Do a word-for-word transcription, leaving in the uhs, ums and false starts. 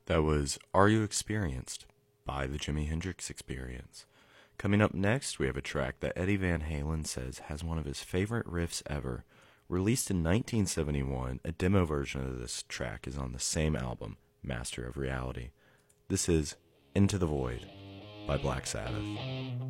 That was Are You Experienced by the Jimi Hendrix Experience. Coming up next, we have a track that Eddie Van Halen says has one of his favorite riffs ever. Released in nineteen seventy-one, a demo version of this track is on the same album, Master of Reality. This is Into the Void by Black Sabbath.